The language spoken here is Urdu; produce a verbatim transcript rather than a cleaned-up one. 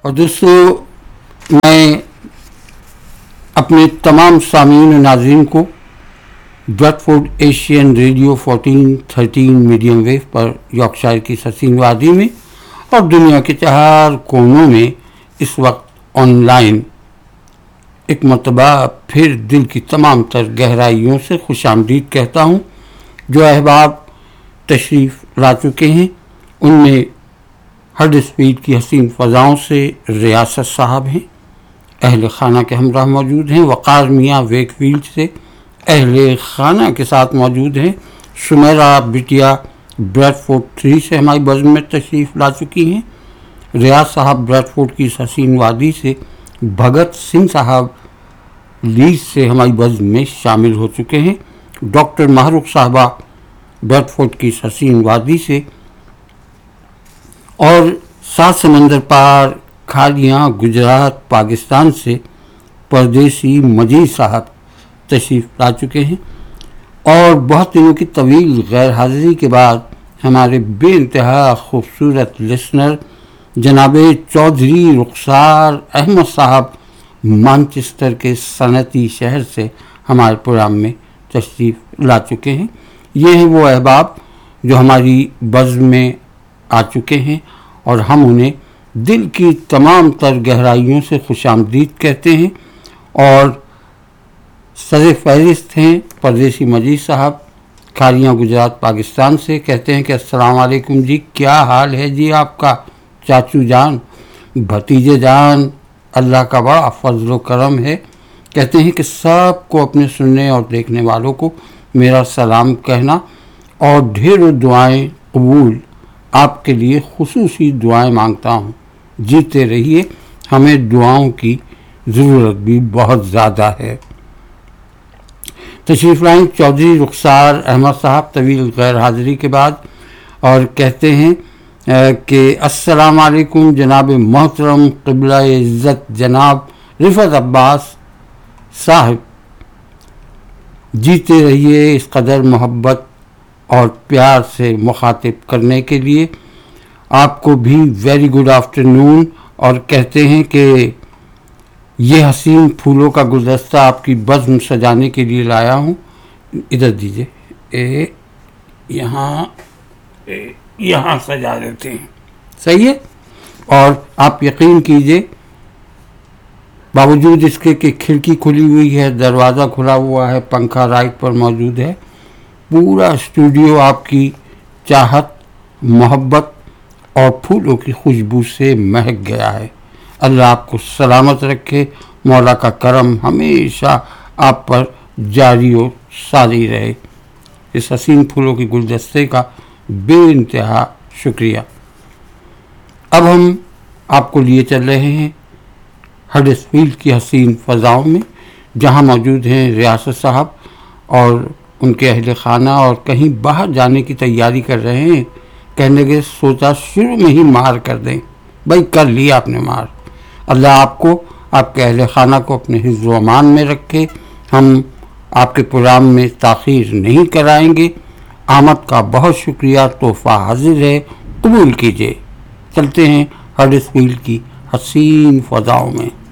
اور دوستو، میں اپنے تمام سامعین و ناظرین کو bread Ford Asian radio fourteen thirteen medium view پر یارکشائر کی حسین وادی میں اور دنیا کے چار کونوں میں اس وقت آن لائن ایک مرتبہ پھر دل کی تمام تر گہرائیوں سے خوش آمدید کہتا ہوں۔ جو احباب تشریف لا چکے ہیں ان میں ہرڈ اسپیڈ کی حسین فضاؤں سے ریاست صاحب ہیں، اہل خانہ کے ہمراہ موجود ہیں، وقار میاں ویک فیلڈ سے اہل خانہ کے ساتھ موجود ہیں، شمیرہ بٹیا بریڈ فورڈ تھری سے ہماری بزم میں تشریف لا چکی ہیں، ریاض صاحب بریڈ فورڈ کی حسین وادی سے، بھگت سنگھ صاحب لیز سے ہماری بزم میں شامل ہو چکے ہیں، ڈاکٹر محروق صاحبہ بریڈ فورڈ کی حسین وادی سے، اور سات سمندر پار کھاڑیاں گجرات پاکستان سے پردیسی مجید صاحب تشریف لا چکے ہیں، اور بہت دنوں کی طویل غیر حاضری کے بعد ہمارے بے انتہا خوبصورت لسنر جناب چودھری رخسار احمد صاحب مانچسٹر کے صنعتی شہر سے ہمارے پروگرام میں تشریف لا چکے ہیں۔ یہ ہیں وہ احباب جو ہماری بزم میں آ چکے ہیں اور ہم انہیں دل کی تمام تر گہرائیوں سے خوش آمدید کہتے ہیں، اور صدر فہرست ہیں پردیسی مجید صاحب کھاڑیاں گجرات پاکستان سے، کہتے ہیں کہ السلام علیکم جی، کیا حال ہے جی آپ کا چاچو جان، بھتیجے جان، اللہ کا بڑا فضل و کرم ہے۔ کہتے ہیں کہ سب کو اپنے سننے اور دیکھنے والوں کو میرا سلام کہنا اور ڈھیروں دعائیں قبول، آپ کے لیے خصوصی دعائیں مانگتا ہوں، جیتے رہیے، ہمیں دعاؤں کی ضرورت بھی بہت زیادہ ہے۔ تشریف لائیں چودھری رخسار احمد صاحب طویل غیر حاضری کے بعد، اور کہتے ہیں کہ السلام علیکم جناب محترم قبلہ عزت جناب رفعت عباس صاحب، جیتے رہیے، اس قدر محبت اور پیار سے مخاطب کرنے کے لیے آپ کو بھی ویری گڈ آفٹرنون، اور کہتے ہیں کہ یہ حسین پھولوں کا گلدستہ آپ کی بزم سجانے کے لیے لایا ہوں، ادھر دیجئے، اے یہاں اے یہاں سجا دیتے ہیں، صحیح ہے؟ اور آپ یقین کیجئے باوجود اس کے کہ کھڑکی کھلی ہوئی ہے، دروازہ کھلا ہوا ہے، پنکھا رائٹ پر موجود ہے، پورا اسٹوڈیو آپ کی چاہت، محبت اور پھولوں کی خوشبو سے مہک گیا ہے۔ اللہ آپ کو سلامت رکھے، مولا کا کرم ہمیشہ آپ پر جاری و ساری رہے۔ اس حسین پھولوں کے گلدستے کا بے انتہا شکریہ۔ اب ہم آپ کو لیے چل رہے ہیں ہرڈ اسفیلڈ کی حسین فضاؤں میں، جہاں موجود ہیں ریاست صاحب اور ان کے اہل خانہ، اور کہیں باہر جانے کی تیاری کر رہے ہیں، کہنے کے سوچا شروع میں ہی مار کر دیں، بھائی کر لیا آپ نے مار۔ اللہ آپ کو، آپ کے اہل خانہ کو اپنے حفظ و امان میں رکھے۔ ہم آپ کے پروگرام میں تاخیر نہیں کرائیں گے، آمد کا بہت شکریہ، تحفہ حاضر ہے، قبول کیجئے۔ چلتے ہیں ہرڈ اسفیلڈ کی حسین فضاؤں میں۔